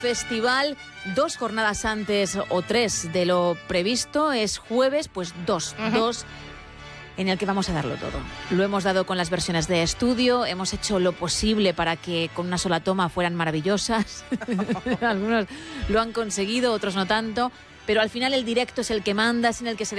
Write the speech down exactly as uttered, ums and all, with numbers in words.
Festival, dos jornadas antes o tres de lo previsto, es jueves, pues dos, uh-huh. dos en el que vamos a darlo todo. Lo hemos dado con las versiones de estudio, hemos hecho lo posible para que con una sola toma fueran maravillosas. Algunos lo han conseguido, otros no tanto, pero al final el directo es el que manda, es en el que se